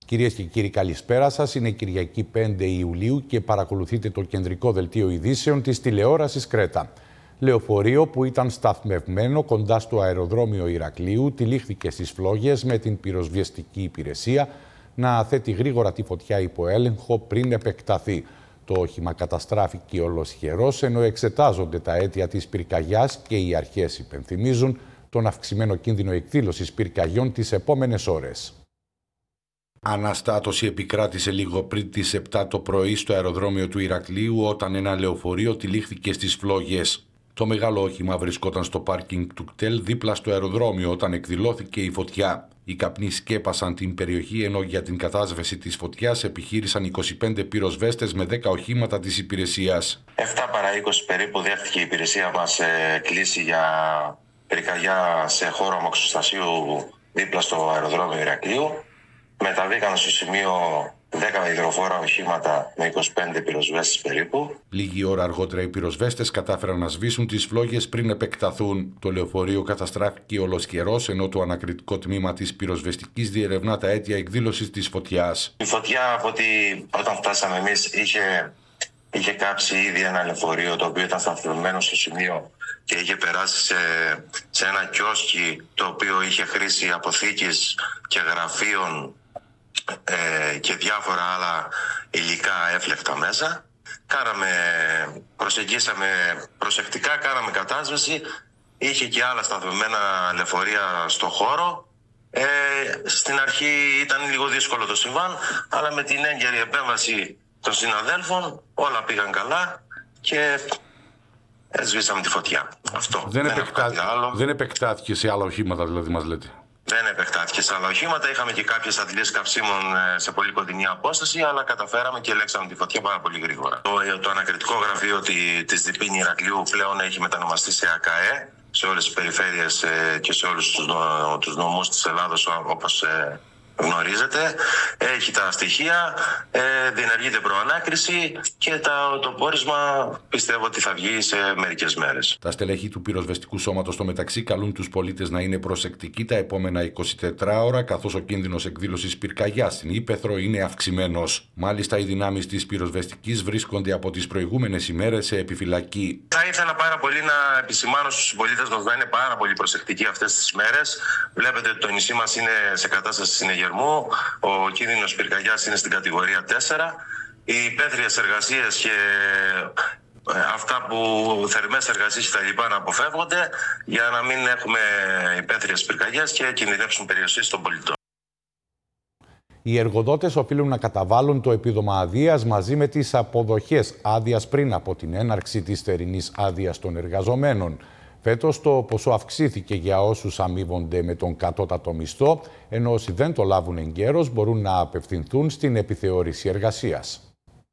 Κυρίες και κύριοι, καλησπέρα σας. Είναι Κυριακή 5 Ιουλίου και παρακολουθείτε το κεντρικό δελτίο ειδήσεων της τηλεόρασης Κρέτα. Λεωφορείο που ήταν σταθμευμένο κοντά στο αεροδρόμιο Ηρακλείου τυλίχθηκε στις φλόγες με την πυροσβεστική υπηρεσία να θέτει γρήγορα τη φωτιά υπό έλεγχο πριν επεκταθεί. Το όχημα καταστράφηκε ολοσχερός, ενώ εξετάζονται τα αίτια της πυρκαγιάς και οι αρχές υπενθυμίζουν τον αυξημένο κίνδυνο εκδήλωσης πυρκαγιών τις επόμενες ώρες. Αναστάτωση επικράτησε λίγο πριν τις 7 το πρωί στο αεροδρόμιο του Ηρακλείου όταν ένα λεωφορείο τυλίχθηκε στις φλόγες. Το μεγάλο όχημα βρισκόταν στο πάρκινγκ του κτέλ δίπλα στο αεροδρόμιο όταν εκδηλώθηκε η φωτιά. Οι καπνοί σκέπασαν την περιοχή, ενώ για την κατάσβεση της φωτιάς επιχείρησαν 25 πυροσβέστες με 10 οχήματα της υπηρεσίας. 7 παρά 20 περίπου δέχτηκε η υπηρεσία μας κλήση για πυρκαγιά σε χώρο αμαξοστασίου δίπλα στο αεροδρόμιο Ηρακλείου. Μεταβήκαν στο σημείο 10 υδροφόρα οχήματα με 25 πυροσβέστες περίπου. Λίγη ώρα αργότερα οι πυροσβέστες κατάφεραν να σβήσουν τις φλόγες πριν επεκταθούν. Το λεωφορείο καταστράφηκε ολοσχερός, ενώ το ανακριτικό τμήμα της πυροσβεστικής διερευνά τα αίτια εκδήλωσης της φωτιάς. Η φωτιά, από ότι όταν φτάσαμε εμείς, είχε κάψει ήδη ένα λεωφορείο το οποίο ήταν σταθμευμένο στο σημείο και είχε περάσει σε ένα κιόσκι το οποίο είχε χρήση αποθήκης και γραφείων και διάφορα άλλα υλικά έφλεκτα μέσα. Προσεγγίσαμε προσεκτικά, κάναμε κατάσβεση. Είχε και άλλα σταθμευμένα λεωφορεία στο χώρο. Στην αρχή ήταν λίγο δύσκολο το συμβάν, αλλά με την έγκαιρη επέμβαση των συναδέλφων όλα πήγαν καλά και σβήσαμε τη φωτιά. Αυτό. Δεν επεκτάθηκε σε άλλα οχήματα, δηλαδή, μας λέτε? Δεν επεκτάθηκε σε άλλα οχήματα. Είχαμε και κάποιες αντλήσεις καυσίμων σε πολύ κοντινή απόσταση, αλλά καταφέραμε και ελέγξαμε τη φωτιά πάρα πολύ γρήγορα. Το ανακριτικό γραφείο της ΔΠ Ηρακλείου πλέον έχει μετανομαστεί σε ΑΚΑΕ, σε όλες τις περιφέρειες και σε όλους τους νομούς της Ελλάδος, όπως γνωρίζετε. Έχει τα στοιχεία, διενεργείται προανάκριση και το πόρισμα πιστεύω ότι θα βγει σε μερικές μέρες. Τα στελέχη του πυροσβεστικού σώματος στο μεταξύ καλούν τους πολίτες να είναι προσεκτικοί τα επόμενα 24 ώρα, καθώς ο κίνδυνος εκδήλωσης πυρκαγιάς στην Ύπαιθρο είναι αυξημένος. Μάλιστα, οι δυνάμεις της πυροσβεστικής βρίσκονται από τις προηγούμενες ημέρες σε επιφυλακή. Θα ήθελα πάρα πολύ να επισημάνω στους συμπολίτες μας να είναι πάρα πολύ προσεκτικοί αυτές τις μέρες. Βλέπετε ότι το νησί μας είναι σε κατάσταση συνεγερμού. Ο κίνδυνος πυρκαγιάς είναι στην κατηγορία 4. Οι υπαίθριες εργασίες και αυτά που θερμές εργασίες και τα λοιπά να αποφεύγονται για να μην έχουμε υπαίθριες πυρκαγιές και κινδυνεύσουν περιοχές των πολιτών. Οι εργοδότες οφείλουν να καταβάλουν το επίδομα αδείας μαζί με τις αποδοχές άδειας πριν από την έναρξη της θερινής άδειας των εργαζομένων. Φέτος το ποσό αυξήθηκε για όσους αμείβονται με τον κατώτατο μισθό, ενώ όσοι δεν το λάβουν εγκαίρως μπορούν να απευθυνθούν στην επιθεώρηση εργασίας.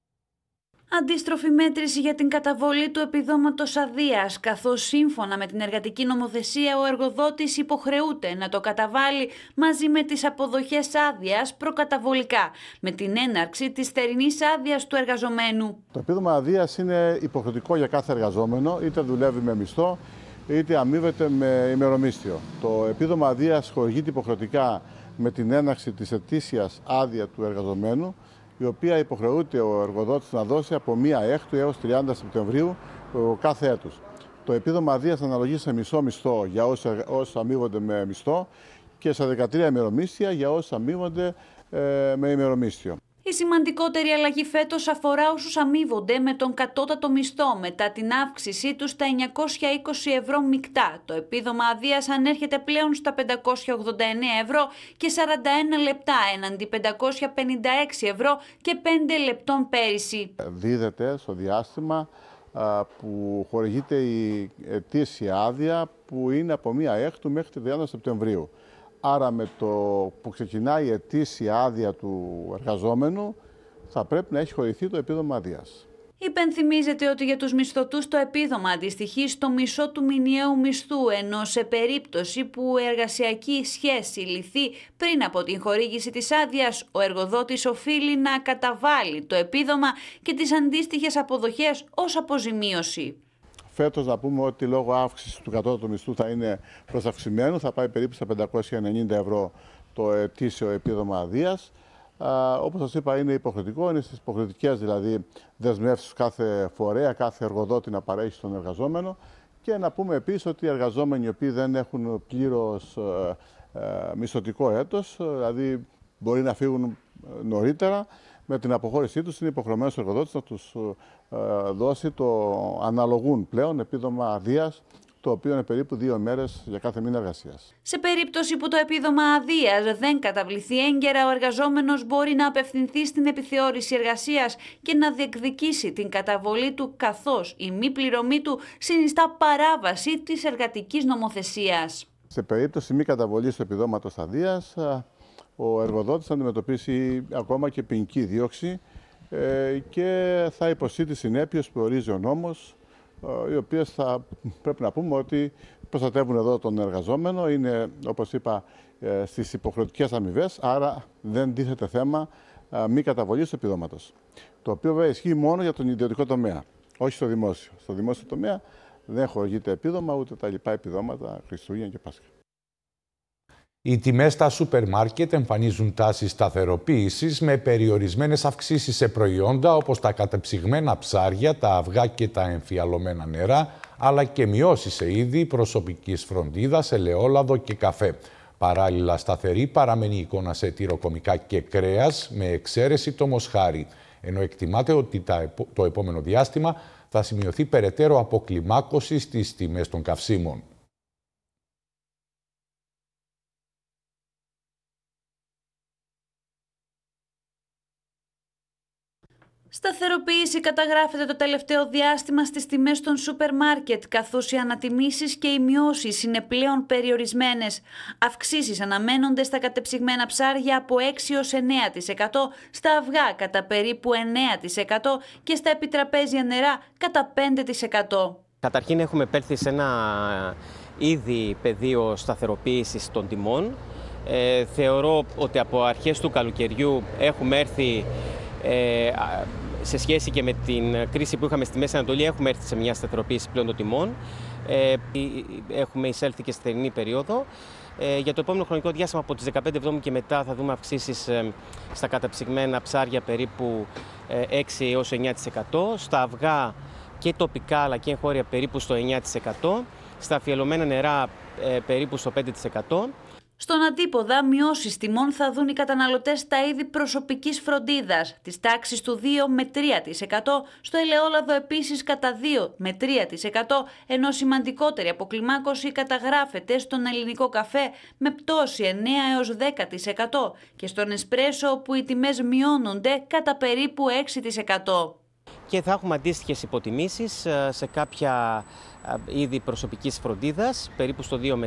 Αντίστροφη μέτρηση για την καταβολή του επιδόματος αδείας, καθώς σύμφωνα με την εργατική νομοθεσία ο εργοδότης υποχρεούται να το καταβάλει μαζί με τις αποδοχές άδειας προκαταβολικά, με την έναρξη της θερινής άδειας του εργαζομένου. Το επίδομα αδείας είναι υποχρεωτικό για κάθε εργαζόμενο, είτε δουλεύει με μισθό, είτε αμείβεται με ημερομίσθιο. Το επίδομα αδείας χορηγείται υποχρεωτικά με την έναρξη της ετήσιας άδεια του εργαζομένου, η οποία υποχρεούται ο εργοδότης να δώσει από 1 Έκτου έως 30 Σεπτεμβρίου κάθε έτος. Το επίδομα αδείας αναλογεί σε μισό μισθό για όσους αμείβονται με μισθό και σε 13 ημερομίσθια για όσους αμείβονται με ημερομίσθιο. Η σημαντικότερη αλλαγή φέτος αφορά όσους αμείβονται με τον κατώτατο μισθό μετά την αύξησή του στα 920 ευρώ μεικτά. Το επίδομα αδείας ανέρχεται πλέον στα 589 ευρώ και 41 λεπτά έναντι 556 ευρώ και 5 λεπτών πέρυσι. Δίδεται στο διάστημα που χορηγείται η ετήσια άδεια που είναι από 1 Έκτου μέχρι 30 Σεπτεμβρίου. Άρα με το που ξεκινάει η ετήσια άδεια του εργαζόμενου θα πρέπει να έχει χορηγηθεί το επίδομα αδείας. Υπενθυμίζεται ότι για τους μισθωτούς το επίδομα αντιστοιχεί στο μισό του μηνιαίου μισθού, ενώ σε περίπτωση που η εργασιακή σχέση λυθεί πριν από την χορήγηση της άδειας, ο εργοδότης οφείλει να καταβάλει το επίδομα και τις αντίστοιχες αποδοχές ως αποζημίωση. Φέτος να πούμε ότι λόγω αύξησης του κατώτατου μισθού θα είναι προσαυξημένο, θα πάει περίπου στα 590 ευρώ το ετήσιο επίδομα αδείας. Όπως σας είπα, είναι υποχρεωτικό, είναι στις υποχρεωτικές δηλαδή δεσμεύσεις κάθε φορέα, κάθε εργοδότη να παρέχει στον εργαζόμενο. Και να πούμε επίσης ότι οι εργαζόμενοι οι οποίοι δεν έχουν πλήρως μισθωτικό έτος, δηλαδή μπορεί να φύγουν νωρίτερα, με την αποχώρησή τους είναι υποχρεωμένος ο εργοδότης να τους δώσει το αναλογούν πλέον επίδομα αδείας, το οποίο είναι περίπου 2 μέρες για κάθε μήνα εργασίας. Σε περίπτωση που το επίδομα αδείας δεν καταβληθεί έγκαιρα, ο εργαζόμενος μπορεί να απευθυνθεί στην επιθεώρηση εργασίας και να διεκδικήσει την καταβολή του, καθώς η μη πληρωμή του συνιστά παράβαση της εργατικής νομοθεσίας. Σε περίπτωση μη καταβολής του επιδόματος αδείας, ο εργοδότης θα αντιμετωπίσει ακόμα και ποινική δίωξη και θα υποστεί τις συνέπειες που ορίζει ο νόμος, οι οποίες θα πρέπει να πούμε ότι προστατεύουν εδώ τον εργαζόμενο, είναι όπως είπα στις υποχρεωτικές αμοιβές, άρα δεν τίθεται θέμα μη καταβολής του επιδόματος. Το οποίο βέβαια ισχύει μόνο για τον ιδιωτικό τομέα, όχι στο δημόσιο. Στο δημόσιο τομέα δεν χορηγείται επίδομα ούτε τα λοιπά επιδόματα Χριστούγεννα και Πάσχα. Οι τιμές στα σούπερ μάρκετ εμφανίζουν τάσεις σταθεροποίησης με περιορισμένες αυξήσεις σε προϊόντα όπως τα κατεψυγμένα ψάρια, τα αυγά και τα εμφιαλωμένα νερά, αλλά και μειώσεις σε είδη προσωπικής φροντίδας, ελαιόλαδο και καφέ. Παράλληλα, σταθερή παραμένει η εικόνα σε τυροκομικά και κρέας, με εξαίρεση το μοσχάρι, ενώ εκτιμάται ότι το επόμενο διάστημα θα σημειωθεί περαιτέρω αποκλιμάκωση στις τιμές των καυσίμων. Σταθεροποίηση καταγράφεται το τελευταίο διάστημα στις τιμές των σούπερ μάρκετ, καθώς οι ανατιμήσεις και οι μειώσεις είναι πλέον περιορισμένες. Αυξήσεις αναμένονται στα κατεψυγμένα ψάρια από 6 έως 9%, στα αυγά κατά περίπου 9% και στα επιτραπέζια νερά κατά 5%. Καταρχήν έχουμε επέλθει σε ένα ήδη πεδίο σταθεροποίησης των τιμών. Θεωρώ ότι από αρχές του καλοκαιριού έχουμε έρθει σε σχέση και με την κρίση που είχαμε στη Μέση Ανατολή, έχουμε έρθει σε μια σταθεροποίηση πλέον των τιμών. Έχουμε εισέλθει και στη θερινή περίοδο. Για το επόμενο χρονικό διάστημα, από τις 15 Εβδόμου και μετά, θα δούμε αυξήσεις στα καταψυγμένα ψάρια περίπου 6 έως 9%, στα αυγά και τοπικά αλλά και εγχώρια περίπου στο 9%, στα αφιελωμένα νερά περίπου στο 5%. Στον αντίποδα, μειώσεις τιμών θα δουν οι καταναλωτές στα είδη προσωπικής φροντίδας, της τάξης του 2 με 3%, στο ελαιόλαδο επίσης κατά 2 με 3%, ενώ σημαντικότερη αποκλιμάκωση καταγράφεται στον ελληνικό καφέ με πτώση 9 έως 10% και στον εσπρέσο, όπου οι τιμές μειώνονται κατά περίπου 6%. Και θα έχουμε αντίστοιχες υποτιμήσεις σε κάποια είδη προσωπικής φροντίδας, περίπου στο 2 με